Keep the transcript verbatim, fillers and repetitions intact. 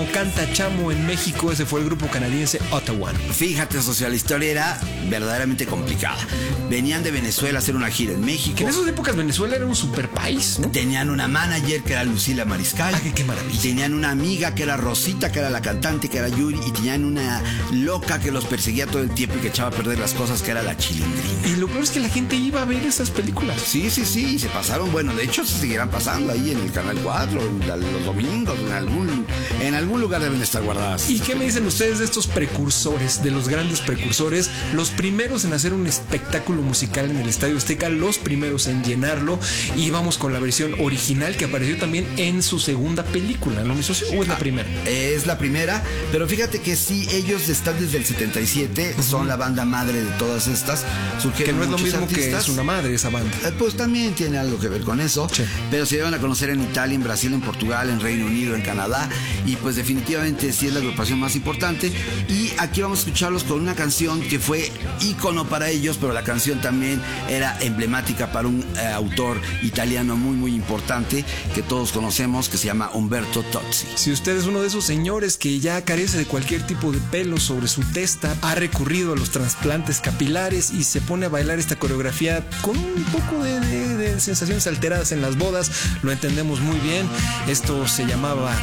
Canta Chamo en México. Ese fue el grupo canadiense Ottawa. Fíjate, socio, la historia era verdaderamente complicada. Venían de Venezuela a hacer una gira en México. Que en esas épocas Venezuela era un super país, ¿no? Tenían una manager que era Lucila Mariscal. Ah, qué, qué maravilla. Tenían una amiga que era Rosita, que era la cantante, que era Yuri. Y tenían una loca que los perseguía todo el tiempo y que echaba a perder las cosas, que era la Chilindrina. Y lo peor es que la gente iba a ver esas películas. Sí, sí, sí, y se pasaron, bueno, de hecho se seguirán pasando ahí en el Canal cuatro, los domingos, en algún, en algún lugar deben de estar guardadas. ¿Y qué me dicen ustedes de estos precursores, de los grandes precursores? Los primeros en hacer un espectáculo musical en el Estadio Azteca, los primeros en llenarlo, y vamos con la versión original que apareció también en su segunda película, ¿no, mi socio? ¿O es la primera? Ah, es la primera, pero fíjate que sí, ellos están desde el setenta y siete, uh-huh. son la banda madre de todas estas. Que no es lo mismo artistas. Que es una madre esa banda. Eh, pues también tiene algo que ver con eso, sí. Pero se llevan a conocer en Italia, en Brasil, en Portugal, en Reino Unido, en Canadá, y pues definitivamente sí es la agrupación más importante. Y aquí vamos a escucharlos con una canción que fue ícono para ellos, pero la canción también era emblemática para un eh, autor italiano muy muy importante que todos conocemos, que se llama Umberto Tozzi. Si usted es uno de esos señores que ya carece de cualquier tipo de pelo sobre su testa, ha recurrido a los trasplantes capilares y se pone a bailar esta coreografía con un poco de, de, de sensaciones alteradas en las bodas, lo entendemos muy bien. Esto se llamaba